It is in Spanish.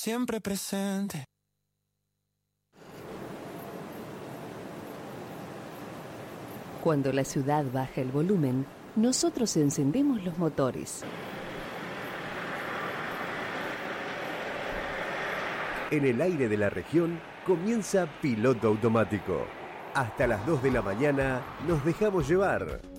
siempre presente. Cuando la ciudad baja el volumen, nosotros encendemos los motores. En el aire de la región comienza Piloto Automático. Hasta las 2 de la mañana nos dejamos llevar.